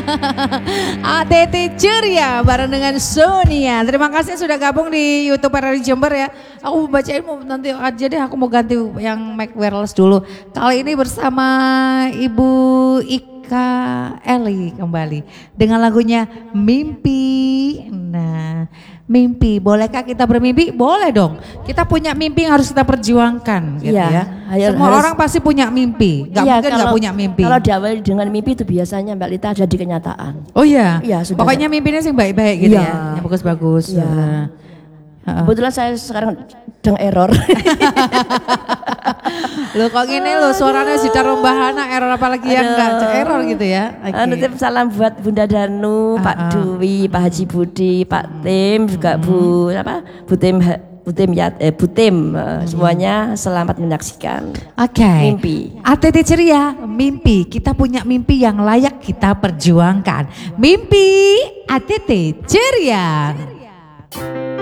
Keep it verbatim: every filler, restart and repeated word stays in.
A T T Ceria bareng dengan Sonia. Terima kasih sudah gabung di YouTube R R I Jember ya. Aku bacain mau nanti aja deh, aku mau ganti yang mic wireless dulu. Kali ini bersama Ibu Ika Eli kembali dengan lagunya Mimpi. Nah, mimpi, bolehkah kita bermimpi? Boleh dong. Kita punya mimpi yang harus kita perjuangkan gitu ya. ya. Semua harus, orang pasti punya mimpi. Gak iya, mungkin gak punya mimpi. Kalau diawali dengan mimpi itu biasanya Mbak Lita jadi kenyataan. Oh iya. Iya, pokoknya mimpinya sih baik-baik gitu ya. ya. Yang bagus-bagus. Iya. Uh. Kebetulan saya sekarang sedang error. Lo kok gini lo suaranya si Tarumbahana error apalagi yang enggak error gitu ya. Okay. Nitip salam buat Bunda Danu, uh, Pak uh. Dwi, Pak Haji Budi, Pak Tim juga hmm. Bu apa? Bu Tim Bu Tim ya eh, Bu Tim hmm. semuanya selamat menyaksikan. Oke. Okay. Mimpi. A T T Ceria, mimpi. Kita punya mimpi yang layak kita perjuangkan. Mimpi A T T Ceria.